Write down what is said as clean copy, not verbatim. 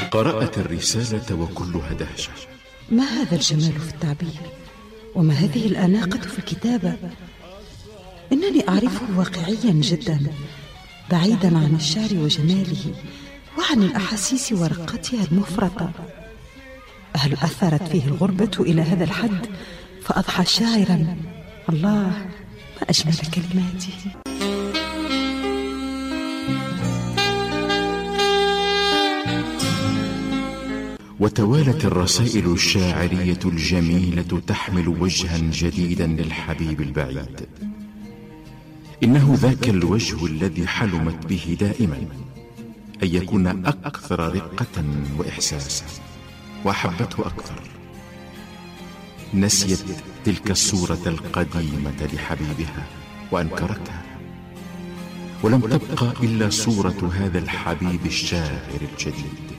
قرأت الرسالة وكلها دهشة. ما هذا الجمال في التعبير، وما هذه الأناقة في الكتابة؟ إنني أعرفه واقعيا جدا، بعيدا عن الشعر وجماله وعن الأحاسيس ورقتها المفرطة. هل أثرت فيه الغربة إلى هذا الحد فأضحى شاعرا؟ الله، ما أجمل كلماته. وتوالت الرسائل الشاعرية الجميلة تحمل وجها جديدا للحبيب البعيد. إنه ذاك الوجه الذي حلمت به دائما أن يكون أكثر رقة وإحساسا، وأحبته أكثر. نسيت تلك الصورة القديمة لحبيبها وأنكرتها، ولم تبقى إلا صورة هذا الحبيب الشاعر الجديد.